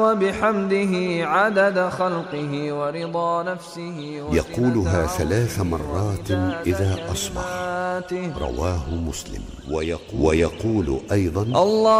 وبحمده عدد خلقه ورضا نفسه. يقولها 3 مرات إذا أصبح، رواه مسلم. ويقول أيضا: الله